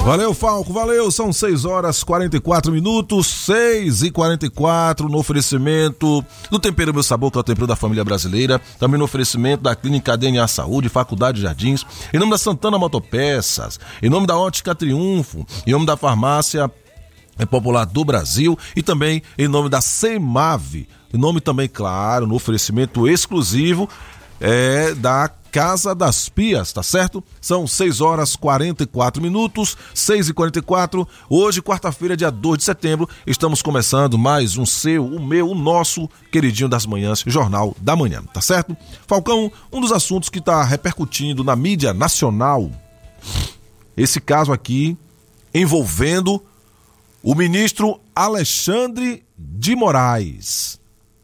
Valeu, Falco, valeu, são 6h44, 6h44, no oferecimento do Tempero Meu Sabor, que é o tempero da família brasileira, também no oferecimento da Clínica DNA Saúde, Faculdade Jardins, em nome da Santana Motopeças, em nome da Ótica Triunfo, em nome da Farmácia Popular do Brasil e também em nome da Semave, em nome também, claro, no oferecimento exclusivo da Casa das Pias, tá certo? São 6h44, 6h44, hoje, quarta-feira, dia 2 de setembro, estamos começando mais um seu, o meu, o nosso queridinho das manhãs, Jornal da Manhã, tá certo? Falcão, um dos assuntos que está repercutindo na mídia nacional, esse caso aqui envolvendo o ministro Alexandre de Moraes.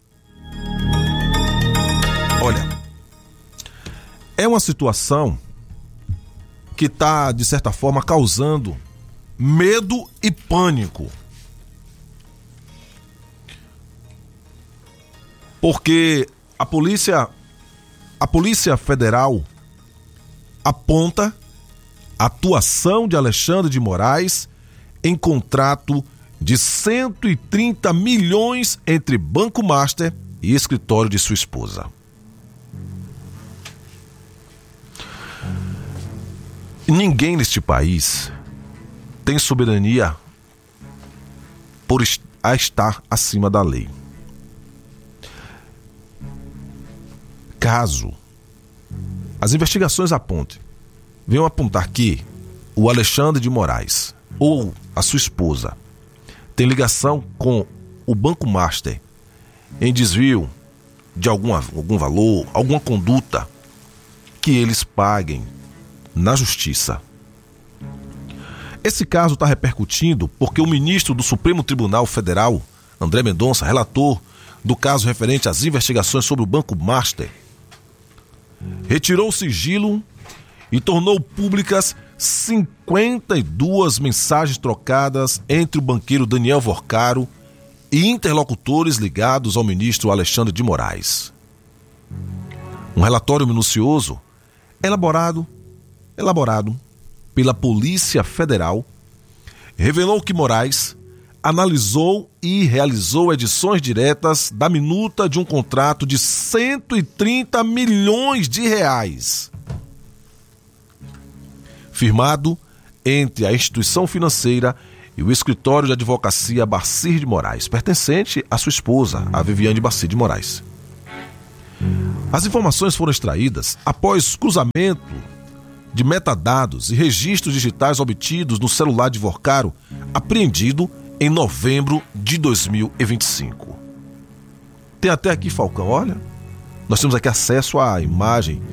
Olha, é uma situação que está, de certa forma, causando medo e pânico. Porque a Polícia Federal aponta a atuação de Alexandre de Moraes em contrato de 130 milhões entre Banco Master e escritório de sua esposa. Ninguém neste país tem soberania a estar acima da lei. Caso as investigações venham apontar que o Alexandre de Moraes ou a sua esposa tem ligação com o Banco Master em desvio de algum valor, alguma conduta, que eles paguem na justiça. Esse caso está repercutindo porque o ministro do Supremo Tribunal Federal, André Mendonça, relator do caso referente às investigações sobre o Banco Master, retirou o sigilo e tornou públicas 52 mensagens trocadas entre o banqueiro Daniel Vorcaro e interlocutores ligados ao ministro Alexandre de Moraes. Um relatório minucioso elaborado pela Polícia Federal revelou que Moraes analisou e realizou edições diretas da minuta de um contrato de 130 milhões de reais, firmado entre a instituição financeira e o escritório de advocacia Bacir de Moraes, pertencente à sua esposa, a Viviane Bacir de Moraes. As informações foram extraídas após cruzamento de metadados e registros digitais obtidos no celular de Vorcaro, apreendido em novembro de 2025. Tem até aqui, Falcão, olha, nós temos aqui acesso à imagem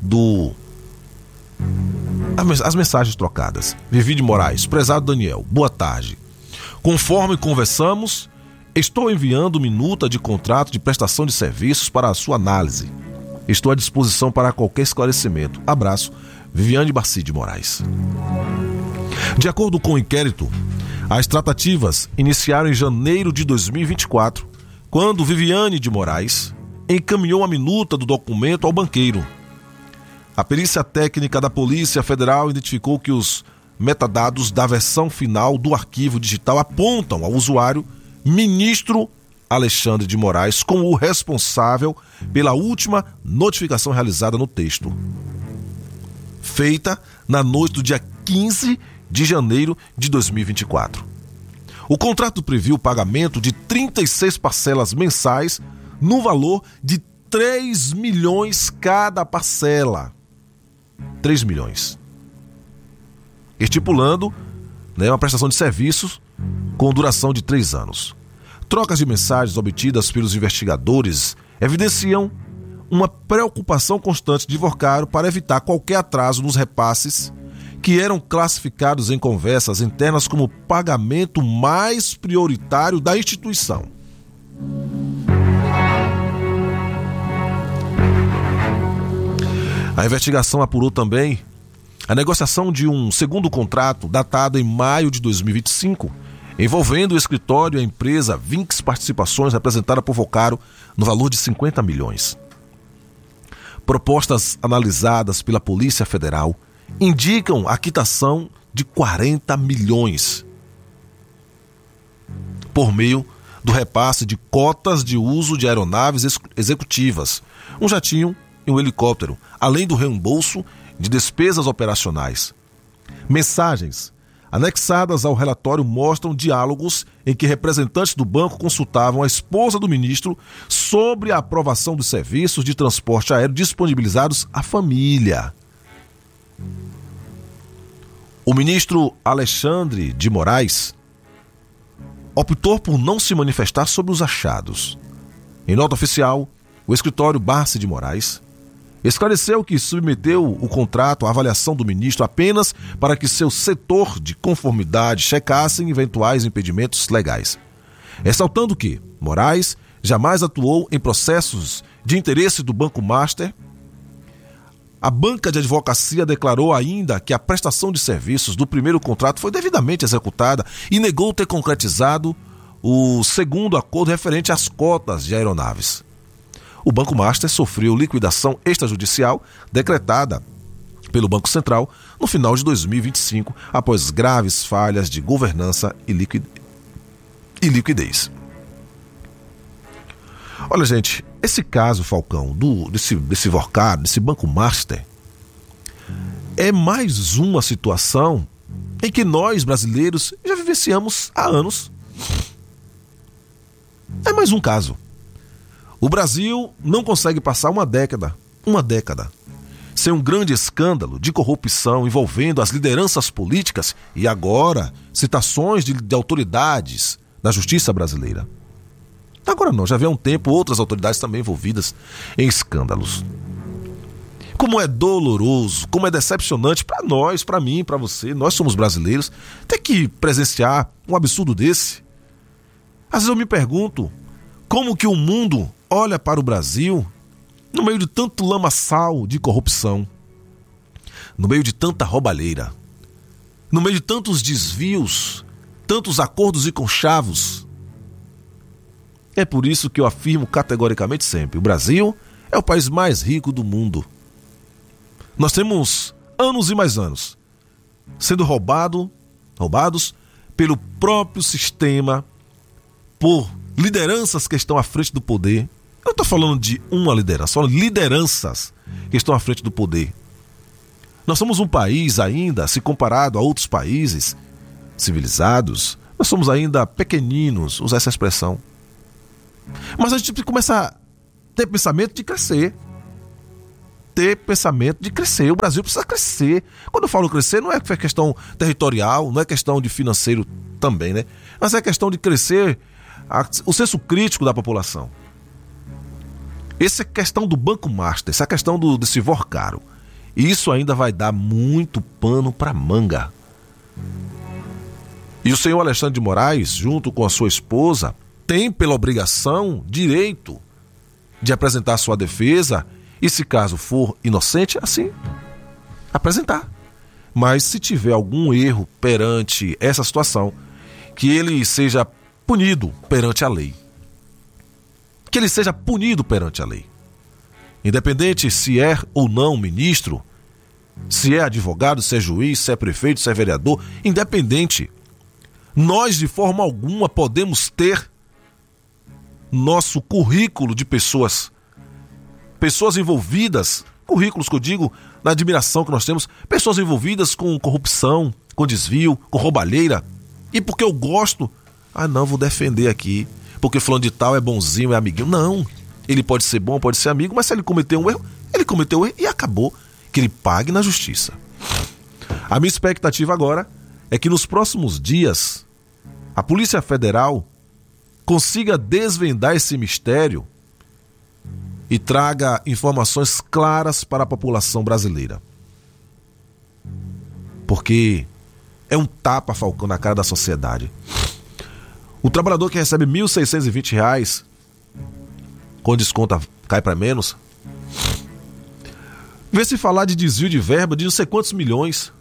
as mensagens trocadas. Vivi de Moraes: prezado Daniel, boa tarde. Conforme conversamos, estou enviando minuta de contrato de prestação de serviços para a sua análise. Estou à disposição para qualquer esclarecimento. Abraço, Viviane Bacir de Moraes. De acordo com o inquérito, as tratativas iniciaram em janeiro de 2024, quando Viviane de Moraes encaminhou a minuta do documento ao banqueiro. A perícia técnica da Polícia Federal identificou que os metadados da versão final do arquivo digital apontam ao usuário ministro Alexandre de Moraes como o responsável pela última notificação realizada no texto, feita na noite do dia 15 de janeiro de 2024. O contrato previu o pagamento de 36 parcelas mensais no valor de 3 milhões cada parcela. 3 milhões. Estipulando uma prestação de serviços com duração de 3 anos. Trocas de mensagens obtidas pelos investigadores evidenciam uma preocupação constante de Vorcaro para evitar qualquer atraso nos repasses, que eram classificados em conversas internas como o pagamento mais prioritário da instituição. A investigação apurou também a negociação de um segundo contrato datado em maio de 2025, envolvendo o escritório e a empresa Vinx Participações, representada por Vorcaro, no valor de 50 milhões. Propostas analisadas pela Polícia Federal indicam a quitação de 40 milhões por meio do repasse de cotas de uso de aeronaves executivas, um jatinho e um helicóptero, além do reembolso de despesas operacionais. Mensagens anexadas ao relatório mostram diálogos em que representantes do banco consultavam a esposa do ministro sobre a aprovação dos serviços de transporte aéreo disponibilizados à família. O ministro Alexandre de Moraes optou por não se manifestar sobre os achados. Em nota oficial, o escritório Barsi de Moraes esclareceu que submeteu o contrato à avaliação do ministro apenas para que seu setor de conformidade checasse eventuais impedimentos legais, ressaltando que Moraes jamais atuou em processos de interesse do Banco Master. A banca de advocacia declarou ainda que a prestação de serviços do primeiro contrato foi devidamente executada e negou ter concretizado o segundo acordo referente às cotas de aeronaves. O Banco Master sofreu liquidação extrajudicial decretada pelo Banco Central no final de 2025, após graves falhas de governança e liquidez. Olha, gente, esse caso, Falcão, desse Vorcado, desse Banco Master, é mais uma situação em que nós, brasileiros, já vivenciamos há anos. É mais um caso. O Brasil não consegue passar uma década, sem um grande escândalo de corrupção envolvendo as lideranças políticas e agora citações de autoridades da justiça brasileira. Agora não, já havia um tempo outras autoridades também envolvidas em escândalos. Como é doloroso, como é decepcionante para nós, para mim, para você, nós somos brasileiros, ter que presenciar um absurdo desse. Às vezes eu me pergunto, como que o mundo olha para o Brasil no meio de tanto lamaçal de corrupção, no meio de tanta roubalheira, no meio de tantos desvios, tantos acordos e conchavos. É por isso que eu afirmo categoricamente sempre, o Brasil é o país mais rico do mundo. Nós temos anos e mais anos sendo roubados pelo próprio sistema, por lideranças que estão à frente do poder. Eu não estou falando de uma liderança, são lideranças que estão à frente do poder. Nós somos um país ainda, se comparado a outros países civilizados, nós somos ainda pequeninos, usar essa expressão. Mas a gente começa a ter pensamento de crescer. O Brasil precisa crescer. Quando eu falo crescer, não é questão territorial, não é questão de financeiro também, né? Mas é questão de crescer o senso crítico da população. Essa é a questão do Banco Master, essa é a questão desse Vorcaro. E isso ainda vai dar muito pano para manga. E o senhor Alexandre de Moraes, junto com a sua esposa, tem pela obrigação, direito de apresentar sua defesa e, se caso for inocente, assim, apresentar. Mas se tiver algum erro perante essa situação, que ele seja punido perante a lei. Que ele seja punido perante a lei. Independente se é ou não ministro, se é advogado, se é juiz, se é prefeito, se é vereador, independente. Nós, de forma alguma, podemos ter nosso currículo de pessoas envolvidas, currículos que eu digo, na admiração que nós temos, pessoas envolvidas com corrupção, com desvio, com roubalheira, e porque eu gosto, não, vou defender aqui, porque fulano de tal é bonzinho, é amiguinho. Não, ele pode ser bom, pode ser amigo, mas se ele cometeu um erro, ele cometeu um erro e acabou, que ele pague na justiça. A minha expectativa agora é que nos próximos dias a Polícia Federal consiga desvendar esse mistério e traga informações claras para a população brasileira. Porque é um tapa, Falcão, na cara da sociedade. O trabalhador que recebe R$ 1.620, com desconto cai para menos, vê se falar de desvio de verba de não sei quantos milhões.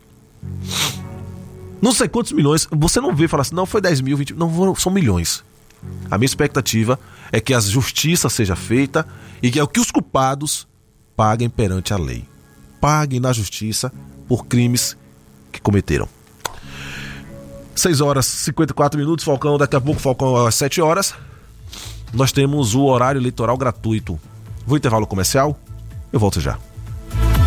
Não sei quantos milhões. Você não vê falar assim, não, foi 10 mil, 20 mil. Não, são milhões. A minha expectativa é que a justiça seja feita e que os culpados paguem perante a lei. Paguem na justiça por crimes que cometeram. 6 horas e 54 minutos, Falcão, daqui a pouco, Falcão, às 7 horas, nós temos o horário eleitoral gratuito. Vou intervalo comercial, eu volto já.